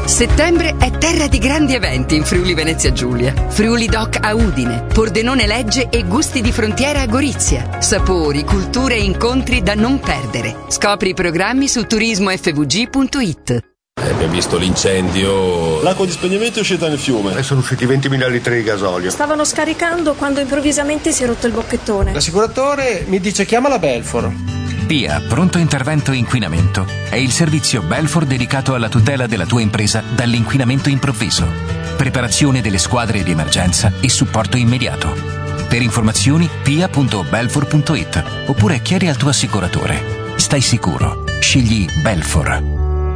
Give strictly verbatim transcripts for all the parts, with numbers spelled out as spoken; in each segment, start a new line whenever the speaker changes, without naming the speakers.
Settembre è terra di grandi eventi in Friuli Venezia Giulia. Friuli Doc a Udine, Pordenone Legge e Gusti di Frontiera a Gorizia. Sapori, culture e incontri da non perdere. Scopri i programmi su turismo effe vu gi punto it.
Eh, abbiamo visto l'incendio.
L'acqua di spegnimento è uscita nel fiume.
E sono usciti ventimila litri di gasolio.
Stavano scaricando quando improvvisamente si è rotto il bocchettone.
L'assicuratore mi dice chiama la Belfor.
P I A Pronto Intervento Inquinamento è il servizio Belfor dedicato alla tutela della tua impresa dall'inquinamento improvviso. Preparazione delle squadre di emergenza e supporto immediato. Per informazioni p i a punto belfor punto it oppure chiedi al tuo assicuratore. Stai sicuro. Scegli Belfor.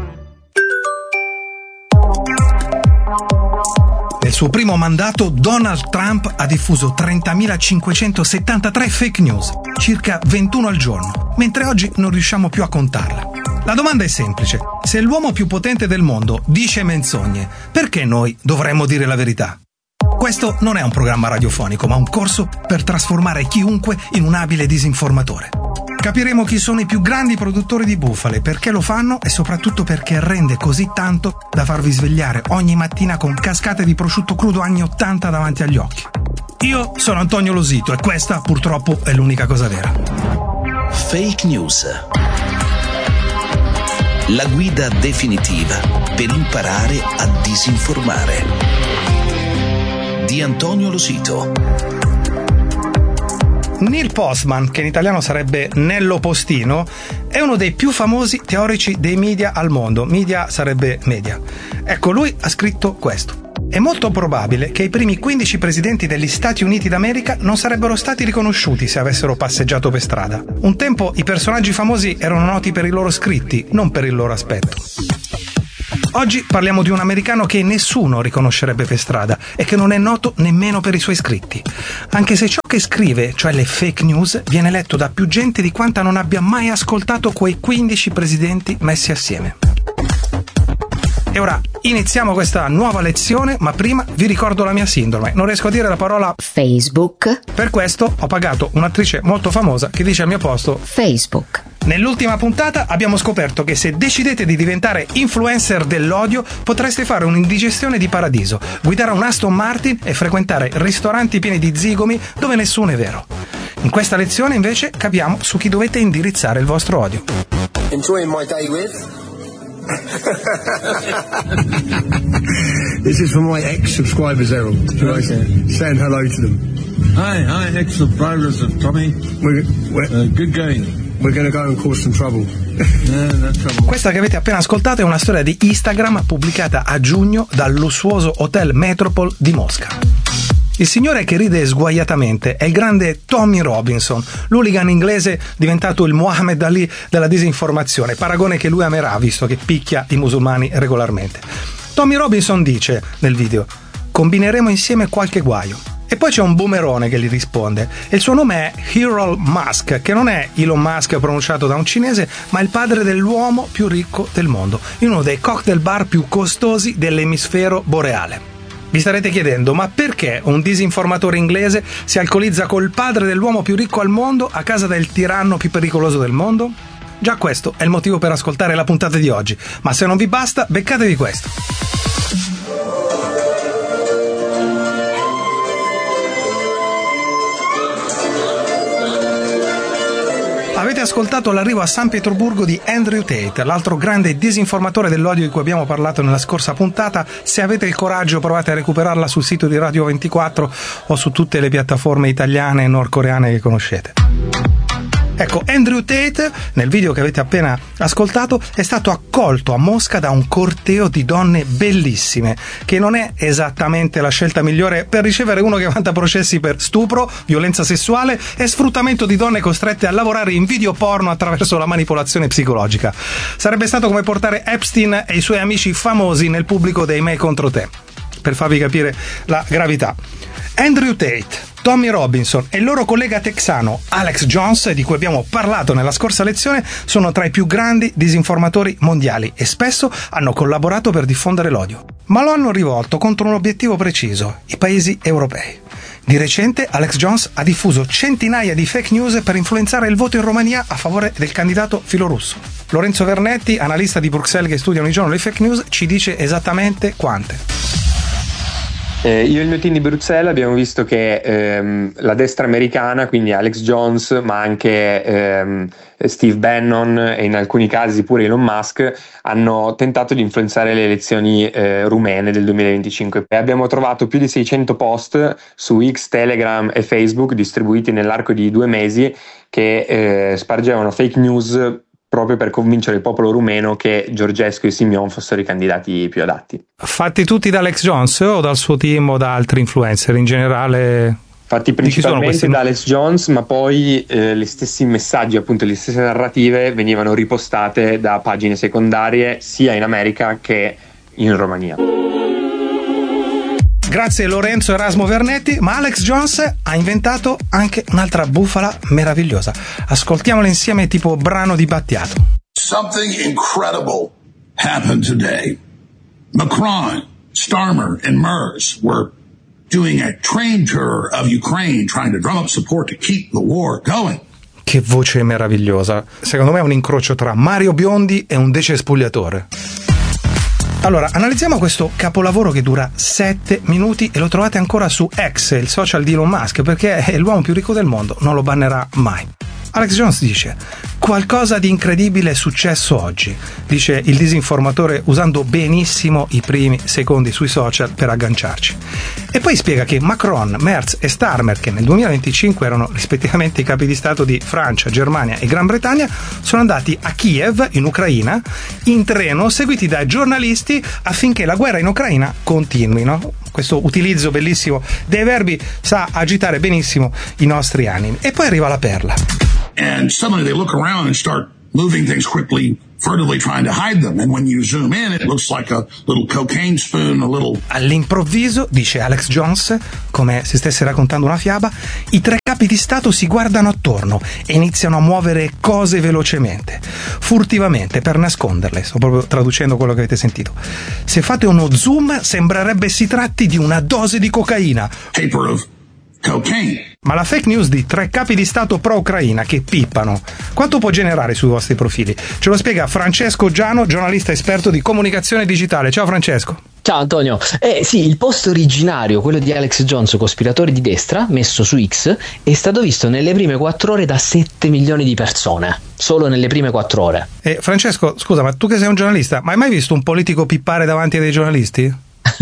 Nel suo primo mandato, Donald Trump ha diffuso trentamilacinquecentosettantatré fake news, circa ventuno al giorno, mentre oggi non riusciamo più a contarle. La domanda è semplice: se l'uomo più potente del mondo dice menzogne, perché noi dovremmo dire la verità? Questo non è un programma radiofonico, ma un corso per trasformare chiunque in un abile disinformatore. Capiremo chi sono i più grandi produttori di bufale, perché lo fanno e soprattutto perché rende così tanto da farvi svegliare ogni mattina con cascate di prosciutto crudo anni ottanta davanti agli occhi. Io sono Antonio Losito e questa purtroppo è l'unica cosa vera.
Fake News. La guida definitiva per imparare a disinformare. Di Antonio Losito.
Neil Postman, che in italiano sarebbe Nello Postino, è uno dei più famosi teorici dei media al mondo. Media sarebbe media. Ecco, lui ha scritto questo. È molto probabile che i primi quindici presidenti degli Stati Uniti d'America non sarebbero stati riconosciuti se avessero passeggiato per strada. Un tempo i personaggi famosi erano noti per i loro scritti, non per il loro aspetto. Oggi parliamo di un americano che nessuno riconoscerebbe per strada e che non è noto nemmeno per i suoi scritti, anche se ciò che scrive, cioè le fake news, viene letto da più gente di quanta non abbia mai ascoltato quei quindici presidenti messi assieme. E ora iniziamo questa nuova lezione, ma prima vi ricordo la mia sindrome. Non riesco a dire la parola
Facebook.
Per questo ho pagato un'attrice molto famosa che dice al mio posto
Facebook.
Nell'ultima puntata abbiamo scoperto che se decidete di diventare influencer dell'odio potreste fare un'indigestione di paradiso, guidare un Aston Martin e frequentare ristoranti pieni di zigomi dove nessuno è vero. In questa lezione invece capiamo su chi dovete indirizzare il vostro odio.
Enjoying my day with
This is for my ex-subscribers, Errol. Should I say? Saying hello to them.
Hi, hi, ex-subscribers of Tommy.
We're, we're,
uh, good going.
We're going to go and cause some trouble.
Yeah, no trouble.
Questa che avete appena ascoltato è una storia di Instagram pubblicata a giugno dal lussuoso Hotel Metropole di Mosca. Il signore che ride sguaiatamente è il grande Tommy Robinson, l'hooligan inglese diventato il Muhammad Ali della disinformazione, paragone che lui amerà visto che picchia i musulmani regolarmente. Tommy Robinson dice nel video: combineremo insieme qualche guaio. E poi c'è un boomerone che gli risponde e il suo nome è Elon Musk, che non è Elon Musk pronunciato da un cinese, ma il padre dell'uomo più ricco del mondo, in uno dei cocktail bar più costosi dell'emisfero boreale. Vi starete chiedendo, ma perché un disinformatore inglese si alcolizza col padre dell'uomo più ricco al mondo a casa del tiranno più pericoloso del mondo? Già questo è il motivo per ascoltare la puntata di oggi, ma se non vi basta, beccatevi questo. Avete ascoltato l'arrivo a San Pietroburgo di Andrew Tate, l'altro grande disinformatore dell'odio di cui abbiamo parlato nella scorsa puntata. Se avete il coraggio provate a recuperarla sul sito di Radio ventiquattro o su tutte le piattaforme italiane e nordcoreane che conoscete. Ecco, Andrew Tate, nel video che avete appena ascoltato, è stato accolto a Mosca da un corteo di donne bellissime, che non è esattamente la scelta migliore per ricevere uno che vanta processi per stupro, violenza sessuale e sfruttamento di donne costrette a lavorare in video porno attraverso la manipolazione psicologica. Sarebbe stato come portare Epstein e i suoi amici famosi nel pubblico dei Me contro te, per farvi capire la gravità. Andrew Tate, Tommy Robinson e il loro collega texano Alex Jones, di cui abbiamo parlato nella scorsa lezione, sono tra i più grandi disinformatori mondiali e spesso hanno collaborato per diffondere l'odio. Ma lo hanno rivolto contro un obiettivo preciso: i paesi europei. Di recente Alex Jones ha diffuso centinaia di fake news per influenzare il voto in Romania a favore del candidato filorusso. Lorenzo Vernetti, analista di Bruxelles che studia ogni giorno le fake news, ci dice esattamente quante.
Eh, io e il mio team di Bruxelles abbiamo visto che ehm, la destra americana, quindi Alex Jones, ma anche ehm, Steve Bannon e in alcuni casi pure Elon Musk, hanno tentato di influenzare le elezioni eh, rumene del duemilaventicinque. E abbiamo trovato più di seicento post su X, Telegram e Facebook distribuiti nell'arco di due mesi che eh, spargevano fake news proprio per convincere il popolo rumeno che Georgescu e Simion fossero i candidati più adatti. Fatti tutti da Alex Jones o dal suo team o da altri influencer in generale? Fatti principalmente da Alex Jones, ma poi eh, gli stessi messaggi, appunto le stesse narrative venivano ripostate da pagine secondarie sia in America che in Romania.
Grazie Lorenzo Erasmo Vernetti, ma Alex Jones ha inventato anche un'altra bufala meravigliosa. Ascoltiamola insieme tipo brano di Battiato.
Something incredible happened today. Macron, Starmer and Merz were doing a train tour of Ukraine trying to drum up support to keep the war going.
Che voce meravigliosa. Secondo me è un incrocio tra Mario Biondi e un decespugliatore. Allora, analizziamo questo capolavoro che dura sette minuti e lo trovate ancora su X, il social di Elon Musk, perché è l'uomo più ricco del mondo, non lo bannerà mai. Alex Jones dice: qualcosa di incredibile è successo oggi, dice il disinformatore usando benissimo i primi secondi sui social per agganciarci. E poi spiega che Macron, Merz e Starmer, che nel duemilaventicinque erano rispettivamente i capi di Stato di Francia, Germania e Gran Bretagna, sono andati a Kiev, in Ucraina, in treno, seguiti da giornalisti affinché la guerra in Ucraina continui, no? Questo utilizzo bellissimo dei verbi sa agitare benissimo i nostri animi. E poi arriva la perla.
And suddenly they look around and start moving things quickly, furtively trying to hide them. And when you zoom in, it looks like a little cocaine spoon, a little...
All'improvviso, dice Alex Jones, come se stesse raccontando una fiaba, i tre capi di Stato si guardano attorno e iniziano a muovere cose velocemente, furtivamente, per nasconderle. Sto proprio traducendo quello che avete sentito. Se fate uno zoom, sembrerebbe si tratti di una dose di cocaina.
Paper of cocaine.
Ma la fake news di tre capi di Stato pro-Ucraina che pippano, quanto può generare sui vostri profili? Ce lo spiega Francesco Giano, giornalista esperto di comunicazione digitale. Ciao Francesco.
Ciao Antonio. Eh sì, il post originario, quello di Alex Jones, cospiratore di destra, messo su X, è stato visto nelle prime quattro ore da sette milioni di persone. Solo nelle prime quattro ore.
Eh, Francesco, scusa, ma tu che sei un giornalista, ma hai mai visto un politico pippare davanti a dei giornalisti?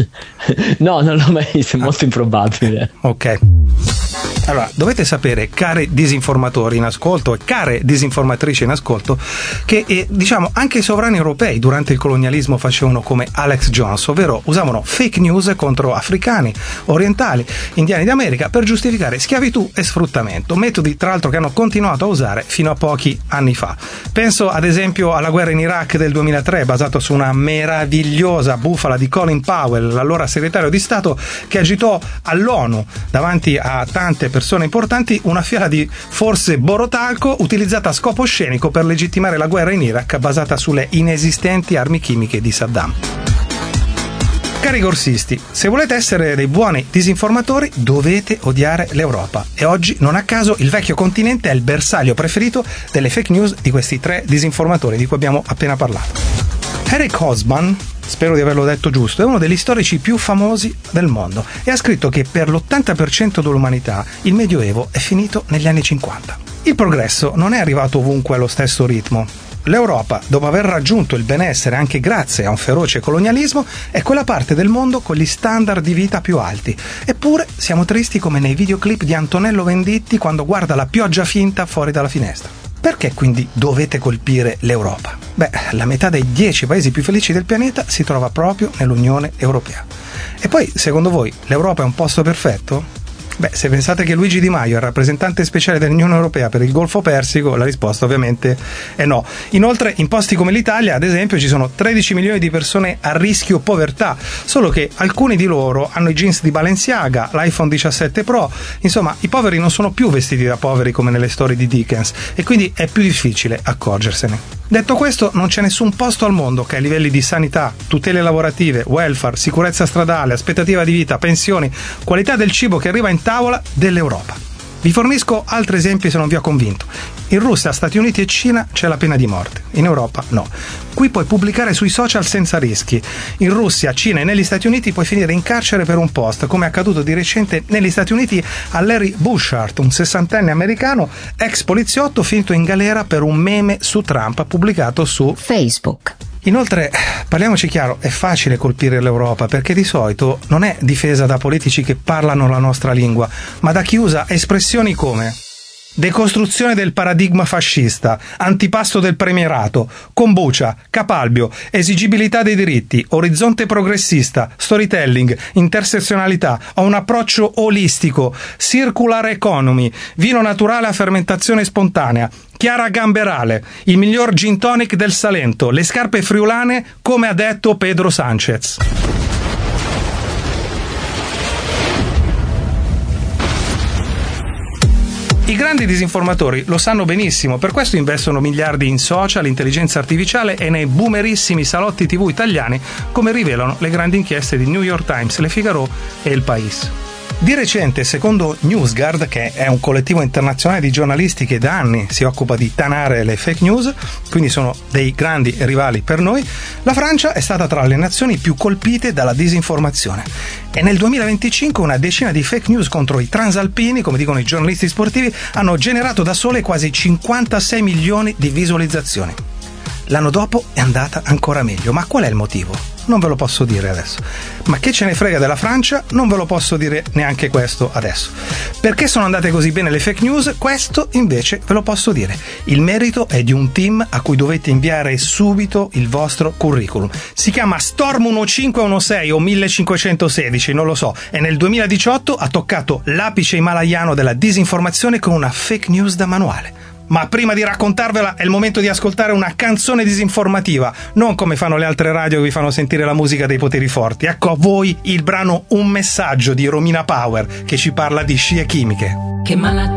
No, non l'ho mai visto, è molto improbabile.
Ok. Allora, dovete sapere, cari disinformatori in ascolto e care disinformatrici in ascolto, che eh, diciamo anche i sovrani europei durante il colonialismo facevano come Alex Jones, ovvero usavano fake news contro africani, orientali, indiani d'America per giustificare schiavitù e sfruttamento, metodi tra l'altro che hanno continuato a usare fino a pochi anni fa. Penso ad esempio alla guerra in Iraq del duemilatré, basato su una meravigliosa bufala di Colin Powell, l'allora segretario di Stato, che agitò all'ONU davanti a tante persone importanti una fiala di forse borotalco utilizzata a scopo scenico per legittimare la guerra in Iraq basata sulle inesistenti armi chimiche di Saddam. Cari corsisti, se volete essere dei buoni disinformatori dovete odiare l'Europa, e oggi non a caso il vecchio continente è il bersaglio preferito delle fake news di questi tre disinformatori di cui abbiamo appena parlato. Eric Hobsbawm, spero di averlo detto giusto, è uno degli storici più famosi del mondo e ha scritto che per l'ottanta per cento dell'umanità il Medioevo è finito negli anni cinquanta. Il progresso non è arrivato ovunque allo stesso ritmo. L'Europa, dopo aver raggiunto il benessere anche grazie a un feroce colonialismo, è quella parte del mondo con gli standard di vita più alti. Eppure siamo tristi come nei videoclip di Antonello Venditti quando guarda la pioggia finta fuori dalla finestra. Perché quindi dovete colpire l'Europa? Beh, la metà dei dieci paesi più felici del pianeta si trova proprio nell'Unione Europea. E poi, secondo voi, l'Europa è un posto perfetto? Beh, se pensate che Luigi Di Maio è il rappresentante speciale dell'Unione Europea per il Golfo Persico, la risposta ovviamente è no. Inoltre, in posti come l'Italia, ad esempio, ci sono tredici milioni di persone a rischio povertà, solo che alcuni di loro hanno i jeans di Balenciaga, l'iPhone diciassette Pro, insomma, i poveri non sono più vestiti da poveri come nelle storie di Dickens, e quindi è più difficile accorgersene. Detto questo, non c'è nessun posto al mondo che a livelli di sanità, tutele lavorative, welfare, sicurezza stradale, aspettativa di vita, pensioni, qualità del cibo che arriva in tavola dell'Europa. Vi fornisco altri esempi se non vi ho convinto. In Russia, Stati Uniti e Cina c'è la pena di morte, in Europa no. Qui puoi pubblicare sui social senza rischi. In Russia, Cina e negli Stati Uniti puoi finire in carcere per un post, come è accaduto di recente negli Stati Uniti a Larry Bushart, un sessantenne americano, ex poliziotto finito in galera per un meme su Trump pubblicato su Facebook. Inoltre, parliamoci chiaro, è facile colpire l'Europa perché di solito non è difesa da politici che parlano la nostra lingua, ma da chi usa espressioni come decostruzione del paradigma fascista, antipasto del premierato, kombucha, capalbio, esigibilità dei diritti, orizzonte progressista, storytelling, intersezionalità, ho un approccio olistico, circular economy, vino naturale a fermentazione spontanea, Chiara Gamberale, il miglior gin tonic del Salento, le scarpe friulane, come ha detto Pedro Sanchez. I grandi disinformatori lo sanno benissimo, per questo investono miliardi in social, intelligenza artificiale e nei boomerissimi salotti tivù italiani, come rivelano le grandi inchieste di New York Times, Le Figaro e Il País. Di recente, secondo NewsGuard, che è un collettivo internazionale di giornalisti che da anni si occupa di tanare le fake news, quindi sono dei grandi rivali per noi, la Francia è stata tra le nazioni più colpite dalla disinformazione. E nel duemilaventicinque una decina di fake news contro i transalpini, come dicono i giornalisti sportivi, hanno generato da sole quasi cinquantasei milioni di visualizzazioni. L'anno dopo è andata ancora meglio, ma qual è il motivo? Non ve lo posso dire adesso. Ma che ce ne frega della Francia? Non ve lo posso dire neanche questo adesso. Perché sono andate così bene le fake news? Questo invece ve lo posso dire. Il merito è di un team a cui dovete inviare subito il vostro curriculum. Si chiama Storm uno cinque uno sei o millecinquecentosedici, non lo so, e nel duemiladiciotto ha toccato l'apice himalayano della disinformazione con una fake news da manuale. Ma prima di raccontarvela è il momento di ascoltare una canzone disinformativa, non come fanno le altre radio che vi fanno sentire la musica dei poteri forti. Ecco a voi il brano Un messaggio di Romina Power, che ci parla di scie chimiche.
Che malattia